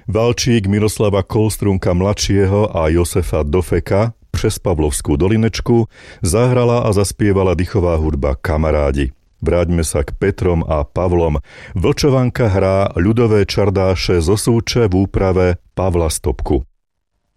Valčík Miroslava Kolstrunka mladšieho a Josefa Dofeka Přes Pavlovskú dolinečku zahrala a zaspievala dychová hudba Kamarádi. Vráťme sa k Petrom a Pavlom. Vlčovanka hrá ľudové čardáše zo Súče v úprave Pavla Stopku.